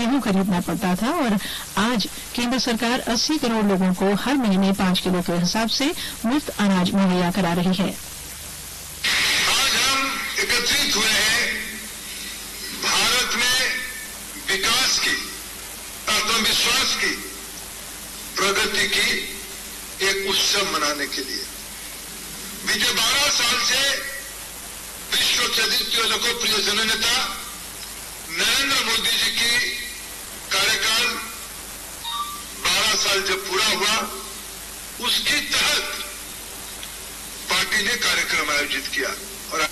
गेहूं खरीदना पड़ता था और आज केंद्र सरकार 80 करोड़ लोगों को हर महीने 5 किलो के हिसाब से मुफ्त अनाज मुहैया करा रही है। आज हम एकत्रित हुए हैं भारत में विकास की, आत्मविश्वास की, प्रगति की एक उत्सव मनाने के लिए। बीते 12 साल से विश्व के द्वितीय लोकप्रिय जननेता नरेंद्र मोदी जी की कार्यकाल 12 साल जब पूरा हुआ, उसके तहत पार्टी ने कार्यक्रम आयोजित किया और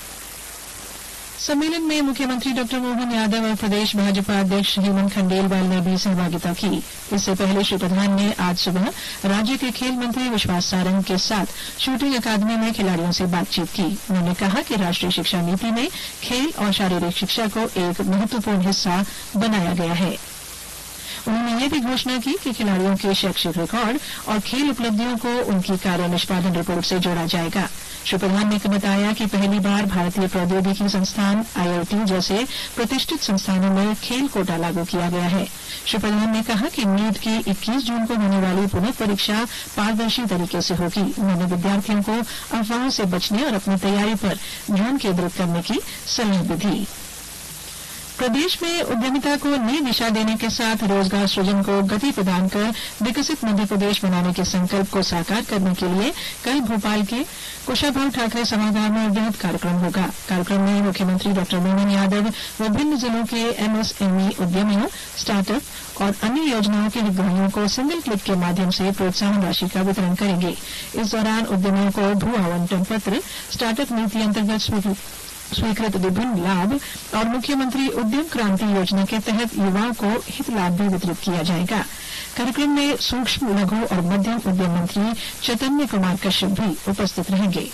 सम्मेलन में मुख्यमंत्री डॉक्टर मोहन यादव और प्रदेश भाजपा अध्यक्ष हेमंत खंडेलवाल ने भी सहभागिता की। इससे पहले श्री प्रधान ने आज सुबह राज्य के खेल मंत्री विश्वास सारंग के साथ शूटिंग अकादमी में खिलाड़ियों से बातचीत की। उन्होंने कहा कि राष्ट्रीय शिक्षा नीति में खेल और शारीरिक शिक्षा को एक महत्वपूर्ण हिस्सा बनाया गया है। उन्होंने ये भी घोषणा की कि खिलाड़ियों के शैक्षिक रिकॉर्ड और खेल उपलब्धियों को उनकी कार्य निष्पादन रिपोर्ट से जोड़ा जाएगा। श्री प्रधान ने बताया कि पहली बार भारतीय प्रौद्योगिकी संस्थान IIT जैसे प्रतिष्ठित संस्थानों में खेल कोटा लागू किया गया है। श्री प्रधान ने कहा कि नीट की 21 जून को होने वाली पुनः परीक्षा पारदर्शी तरीके से होगी। उन्होंने विद्यार्थियों को अफवाहों से बचने और अपनी तैयारी पर ध्यान केंद्रित करने की सलाह भी दी। प्रदेश में उद्यमिता को नई दिशा देने के साथ रोजगार सृजन को गति प्रदान कर विकसित मध्य प्रदेश बनाने के संकल्प को साकार करने के लिए कल भोपाल के कुशाभाऊ ठाकरे सभागार में वृहद कार्यक्रम होगा। कार्यक्रम में मुख्यमंत्री डॉक्टर मोहन यादव विभिन्न जिलों के MSME उद्यमियों, स्टार्टअप और अन्य योजनाओं के हितग्राहियों को सिंगल क्लिक के माध्यम से प्रोत्साहन राशि का वितरण करेंगे। इस दौरान उद्यमियों को भू आवंटन पत्र, स्टार्टअप नीति अंतर्गत स्वीकृत विभिन्न लाभ और मुख्यमंत्री उद्यम क्रांति योजना के तहत युवाओं को हित लाभ भी वितरित किया जाएगा। कार्यक्रम में सूक्ष्म, लघु और मध्यम उद्यम मंत्री चैतन्य कुमार कश्यप भी उपस्थित रहेंगे।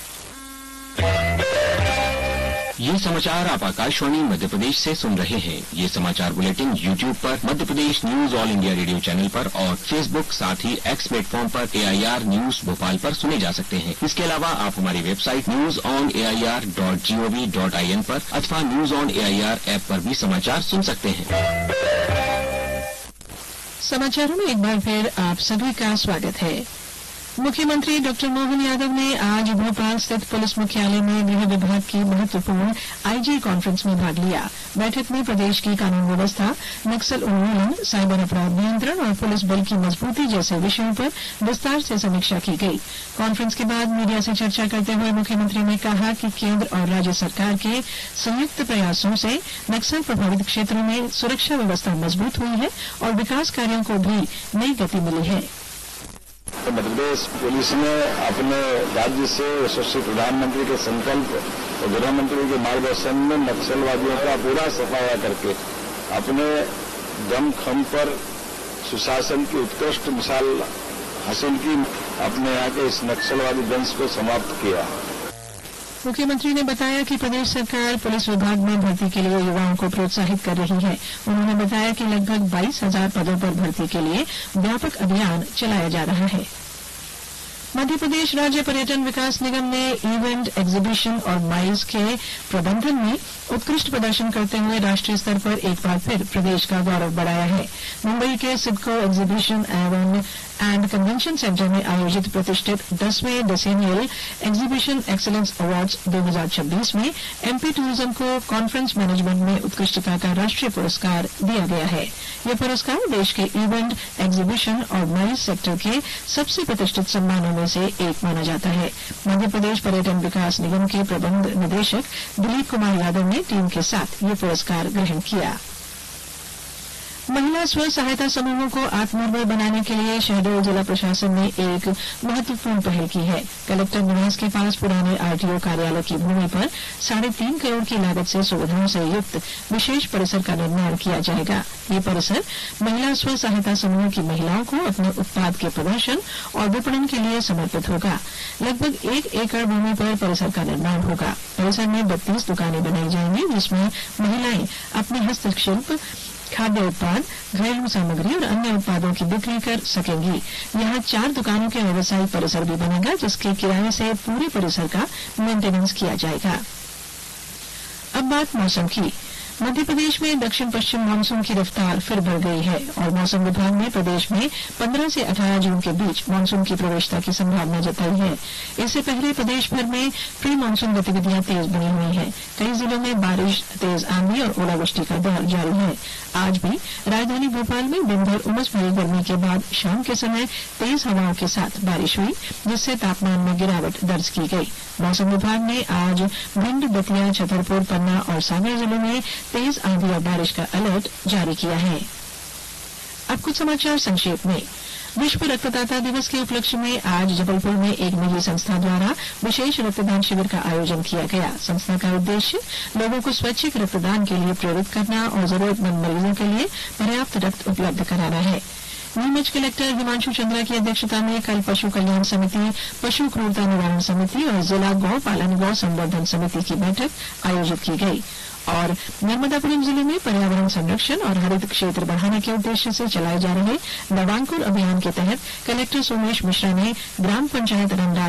ये समाचार आप आकाशवाणी मध्य प्रदेश से सुन रहे हैं। ये समाचार बुलेटिन YouTube पर Madhya Pradesh news all India radio channel पर और Facebook साथ ही X प्लेटफॉर्म पर AIR न्यूज भोपाल पर सुने जा सकते हैं। इसके अलावा आप हमारी वेबसाइट newsonair.gov.in पर अथवा न्यूज ऑन AIR ऐप पर भी समाचार सुन सकते हैं। समाचारों में एक बार फिर आप सभी का स्वागत है। मुख्यमंत्री डॉक्टर मोहन यादव ने आज भोपाल स्थित पुलिस मुख्यालय में गृह विभाग की महत्वपूर्ण IG कॉन्फ्रेंस में भाग लिया। बैठक में प्रदेश की कानून व्यवस्था, नक्सल उन्मूलन, साइबर अपराध नियंत्रण और पुलिस बल की मजबूती जैसे विषयों पर विस्तार से समीक्षा की गई। कॉन्फ्रेंस के बाद मीडिया से चर्चा करते हुए मुख्यमंत्री ने कहा कि केंद्र और राज्य सरकार के संयुक्त प्रयासों से नक्सल प्रभावित क्षेत्रों में सुरक्षा व्यवस्था मजबूत हुई है और विकास कार्यों को भी नई गति मिली है। मध्य प्रदेश पुलिस ने अपने राज्य से यशस्वी प्रधानमंत्री के संकल्प और गृह मंत्री के मार्गदर्शन में नक्सलवादियों का पूरा सफाया करके अपने दमखम पर सुशासन की उत्कृष्ट मिसाल हासिल की, अपने यहाँ के इस नक्सलवादी दंश को समाप्त किया। मुख्यमंत्री ने बताया कि प्रदेश सरकार पुलिस विभाग में भर्ती के लिए युवाओं को प्रोत्साहित कर रही है। उन्होंने बताया कि लगभग 22,000 पदों पर भर्ती के लिए व्यापक अभियान चलाया जा रहा है। मध्य प्रदेश राज्य पर्यटन विकास निगम ने इवेंट, एग्जीबिशन और माइल्स के प्रबंधन में उत्कृष्ट प्रदर्शन करते हुए राष्ट्रीय स्तर पर एक बार फिर प्रदेश का गौरव बढ़ाया है। मुंबई के CIDCO exhibition and convention centre में आयोजित प्रतिष्ठित 10वें डेसेनियल एग्जीबिशन एक्सीलेंस अवार्ड्स 2026 में MP टूरिज्म को कॉन्फ्रेंस मैनेजमेंट में उत्कृष्टता का राष्ट्रीय पुरस्कार दिया गया है। यह पुरस्कार देश के इवेंट, एग्जीबिशन और माइल्स सेक्टर के सबसे प्रतिष्ठित सम्मानों में से एक माना जाता है। मध्य प्रदेश पर्यटन विकास निगम के प्रबंध निदेशक दिलीप कुमार यादव ने टीम के साथ ये पुरस्कार ग्रहण किया। महिला स्व सहायता समूहों को आत्मनिर्भर बनाने के लिए शहडोल जिला प्रशासन ने एक महत्वपूर्ण पहल की है। कलेक्टर निवास के पास पुराने RTO कार्यालय की भूमि पर 3.5 करोड़ की लागत से सुविधाओं से युक्त विशेष परिसर का निर्माण किया जाएगा। ये परिसर महिला स्व सहायता समूह की महिलाओं को अपने उत्पाद के प्रदर्शन और विपणन के लिए समर्पित होगा। लगभग 1 एकड़ भूमि पर परिसर का निर्माण होगा। परिसर में 32 दुकानें बनाई जाएंगी, जिसमें महिलाएं अपने हस्तशिल्प, खाद्य उत्पाद, घरेलू सामग्री और अन्य उत्पादों की बिक्री कर सकेंगी। यहाँ 4 दुकानों के व्यवसायिक परिसर भी बनेगा, जिसके किराए से पूरे परिसर का मेंटेनेंस किया जाएगा। अब बात मौसम की। मध्य प्रदेश में दक्षिण पश्चिम मानसून की रफ्तार फिर बढ़ गई है और मौसम विभाग ने प्रदेश में 15 से 18 जून के बीच मानसून की प्रवेशता की संभावना जताई है। इससे पहले प्रदेश भर में प्री मानसून गतिविधियां तेज बनी हुई हैं। कई जिलों में बारिश, तेज आंधी और ओलावृष्टि का दौर जारी है। आज भी राजधानी भोपाल में दिन भर उमस भरी गर्मी के बाद शाम के समय तेज हवाओं के साथ बारिश हुई, जिससे तापमान में गिरावट दर्ज की गई। मौसम विभाग ने आज भिंड, दतिया, छतरपुर, पन्ना और सागर जिलों में तेज आंधी और बारिश का अलर्ट जारी किया है। अब कुछ समाचार संक्षेप में। विश्व रक्तदाता दिवस के उपलक्ष्य में आज जबलपुर में एक निजी संस्था द्वारा विशेष रक्तदान शिविर का आयोजन किया गया। संस्था का उद्देश्य लोगों को स्वैच्छिक रक्तदान के लिए प्रेरित करना और जरूरतमंद मरीजों के लिए पर्याप्त रक्त उपलब्ध कराना है। नीमच कलेक्टर हिमांशु चंद्रा की अध्यक्षता में कल पशु कल्याण समिति, पशु क्रूरता निवारण समिति और जिला गौ पालन गौ संवर्धन समिति की बैठक आयोजित की गई और नर्मदापुरम जिले में पर्यावरण संरक्षण और हरित क्षेत्र बढ़ाने के उद्देश्य से चलाए जा रहे नवांकुर अभियान के तहत कलेक्टर सोमेश मिश्रा ने ग्राम पंचायत रंडा